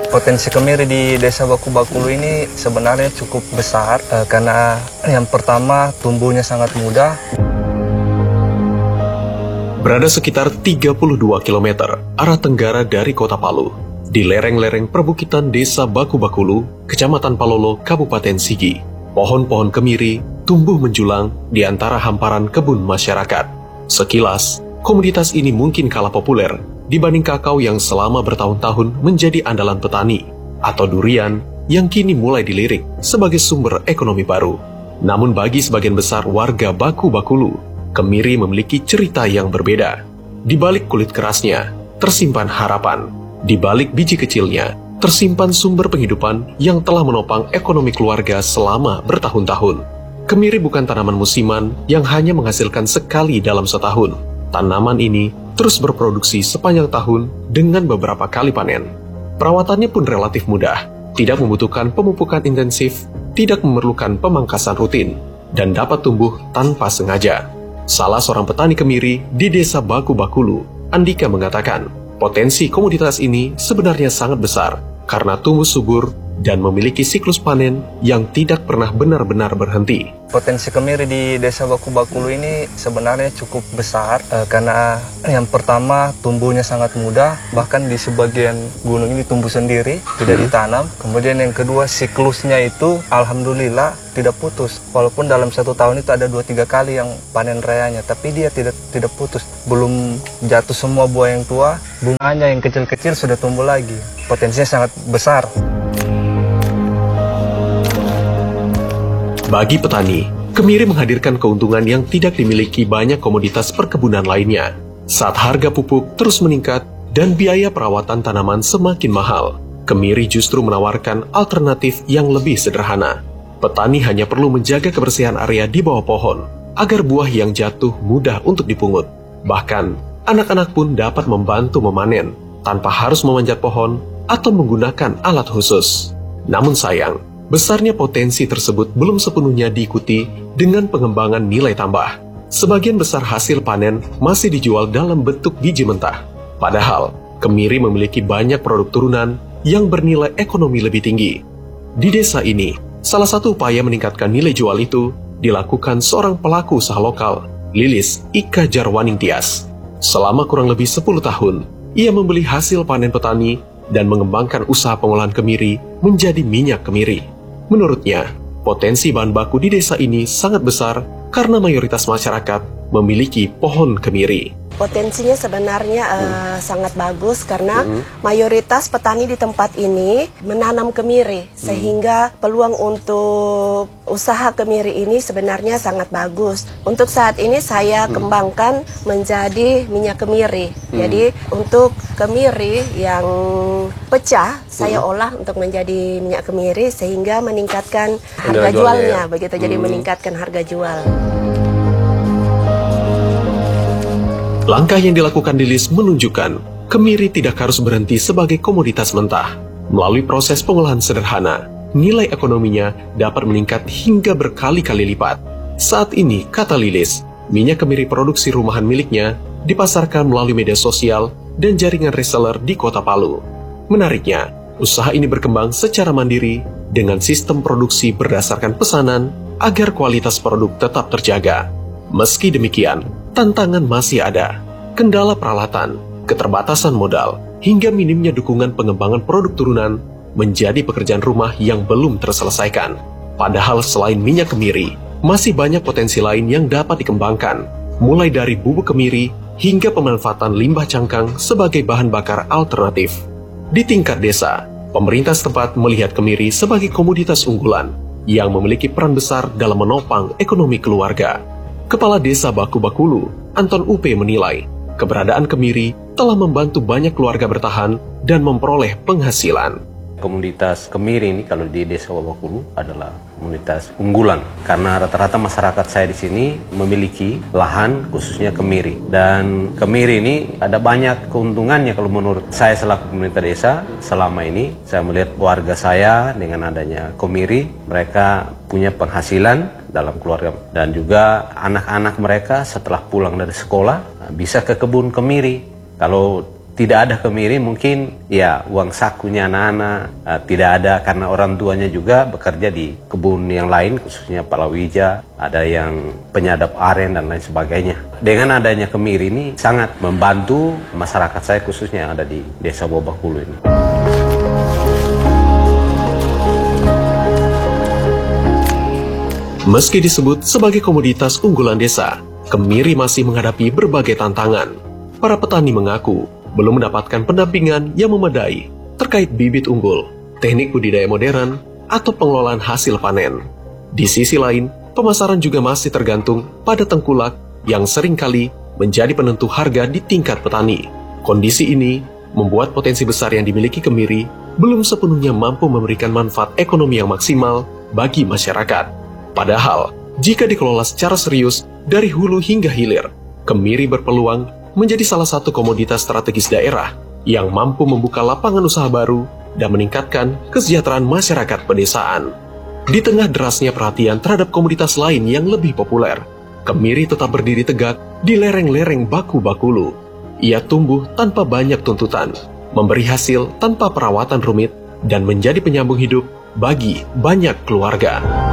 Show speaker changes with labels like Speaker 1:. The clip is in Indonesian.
Speaker 1: Potensi kemiri di Desa Baku Bakulu ini sebenarnya cukup besar karena yang pertama tumbuhnya sangat mudah.
Speaker 2: Berada sekitar 32 km arah tenggara dari kota Palu, di lereng-lereng perbukitan Desa Baku Bakulu, Kecamatan Palolo, Kabupaten Sigi, pohon-pohon kemiri tumbuh menjulang di antara hamparan kebun masyarakat. Sekilas, komoditas ini mungkin kalah populer dibanding kakao yang selama bertahun-tahun menjadi andalan petani, atau durian yang kini mulai dilirik sebagai sumber ekonomi baru. Namun bagi sebagian besar warga Baku Bakulu, kemiri memiliki cerita yang berbeda. Di balik kulit kerasnya, tersimpan harapan. Di balik biji kecilnya, tersimpan sumber penghidupan yang telah menopang ekonomi keluarga selama bertahun-tahun. Kemiri bukan tanaman musiman yang hanya menghasilkan sekali dalam setahun. Tanaman ini terus berproduksi sepanjang tahun dengan beberapa kali panen. Perawatannya pun relatif mudah, tidak membutuhkan pemupukan intensif, tidak memerlukan pemangkasan rutin, dan dapat tumbuh tanpa sengaja. Salah seorang petani kemiri di Desa Baku Bakulu, Andika mengatakan, potensi komoditas ini sebenarnya sangat besar karena tumbuh subur dan memiliki siklus panen yang tidak pernah benar-benar berhenti.
Speaker 1: Potensi kemiri di Desa Baku Bakulu ini sebenarnya cukup besar karena yang pertama tumbuhnya sangat mudah, bahkan di sebagian gunung ini tumbuh sendiri, tidak ditanam. Kemudian yang kedua, siklusnya itu alhamdulillah tidak putus. Walaupun dalam satu tahun itu ada 2-3 kali yang panen rayanya, tapi dia tidak putus. Belum jatuh semua buah yang tua, bunganya yang kecil-kecil sudah tumbuh lagi. Potensinya sangat besar.
Speaker 2: Bagi petani, kemiri menghadirkan keuntungan yang tidak dimiliki banyak komoditas perkebunan lainnya. Saat harga pupuk terus meningkat dan biaya perawatan tanaman semakin mahal, kemiri justru menawarkan alternatif yang lebih sederhana. Petani hanya perlu menjaga kebersihan area di bawah pohon, agar buah yang jatuh mudah untuk dipungut. Bahkan, anak-anak pun dapat membantu memanen, tanpa harus memanjat pohon atau menggunakan alat khusus. Namun sayang, besarnya potensi tersebut belum sepenuhnya diikuti dengan pengembangan nilai tambah. Sebagian besar hasil panen masih dijual dalam bentuk biji mentah. Padahal, kemiri memiliki banyak produk turunan yang bernilai ekonomi lebih tinggi. Di desa ini, salah satu upaya meningkatkan nilai jual itu dilakukan seorang pelaku usaha lokal, Lilis Ika Jarwaning Tias. Selama kurang lebih 10 tahun, ia membeli hasil panen petani dan mengembangkan usaha pengolahan kemiri menjadi minyak kemiri. Menurutnya, potensi bahan baku di desa ini sangat besar karena mayoritas masyarakat memiliki pohon kemiri.
Speaker 3: Potensinya sebenarnya sangat bagus karena mayoritas petani di tempat ini menanam kemiri, sehingga peluang untuk usaha kemiri ini sebenarnya sangat bagus. Untuk saat ini saya kembangkan menjadi minyak kemiri. Jadi untuk kemiri yang pecah saya olah untuk menjadi minyak kemiri sehingga meningkatkan harga jualnya, begitu. Jadi meningkatkan harga jual.
Speaker 2: Langkah yang dilakukan Lilis menunjukkan kemiri tidak harus berhenti sebagai komoditas mentah. Melalui proses pengolahan sederhana, nilai ekonominya dapat meningkat hingga berkali-kali lipat. Saat ini, kata Lilis, minyak kemiri produksi rumahan miliknya dipasarkan melalui media sosial dan jaringan reseller di Kota Palu. Menariknya, usaha ini berkembang secara mandiri dengan sistem produksi berdasarkan pesanan agar kualitas produk tetap terjaga. Meski demikian, tantangan masih ada. Kendala peralatan, keterbatasan modal, hingga minimnya dukungan pengembangan produk turunan menjadi pekerjaan rumah yang belum terselesaikan. Padahal selain minyak kemiri, masih banyak potensi lain yang dapat dikembangkan, mulai dari bubuk kemiri hingga pemanfaatan limbah cangkang sebagai bahan bakar alternatif. Di tingkat desa, pemerintah setempat melihat kemiri sebagai komoditas unggulan yang memiliki peran besar dalam menopang ekonomi keluarga. Kepala Desa Baku Bakulu, Anton Upe menilai, keberadaan kemiri telah membantu banyak keluarga bertahan dan memperoleh penghasilan.
Speaker 4: Komunitas kemiri ini kalau di Desa Bakulu adalah komunitas unggulan karena rata-rata masyarakat saya di sini memiliki lahan khususnya kemiri, dan kemiri ini ada banyak keuntungannya kalau menurut saya selaku pemerintah desa. Selama ini saya melihat warga saya dengan adanya kemiri, mereka punya penghasilan dalam keluarga, dan juga anak-anak mereka setelah pulang dari sekolah bisa ke kebun kemiri. Kalau tidak ada kemiri, mungkin ya uang sakunya anak-anak tidak ada karena orang tuanya juga bekerja di kebun yang lain, khususnya palawija, ada yang penyadap aren dan lain sebagainya. Dengan adanya kemiri ini sangat membantu masyarakat saya khususnya yang ada di Desa Bobakulu ini.
Speaker 2: Meski disebut sebagai komoditas unggulan desa, kemiri masih menghadapi berbagai tantangan. Para petani mengaku belum mendapatkan pendampingan yang memadai terkait bibit unggul, teknik budidaya modern, atau pengelolaan hasil panen. Di sisi lain, pemasaran juga masih tergantung pada tengkulak yang seringkali menjadi penentu harga di tingkat petani. Kondisi ini membuat potensi besar yang dimiliki kemiri belum sepenuhnya mampu memberikan manfaat ekonomi yang maksimal bagi masyarakat. Padahal, jika dikelola secara serius dari hulu hingga hilir, kemiri berpeluang menjadi salah satu komoditas strategis daerah yang mampu membuka lapangan usaha baru dan meningkatkan kesejahteraan masyarakat pedesaan. Di tengah derasnya perhatian terhadap komoditas lain yang lebih populer, kemiri tetap berdiri tegak di lereng-lereng Baku-Bakulu. Ia tumbuh tanpa banyak tuntutan, memberi hasil tanpa perawatan rumit, dan menjadi penyambung hidup bagi banyak keluarga.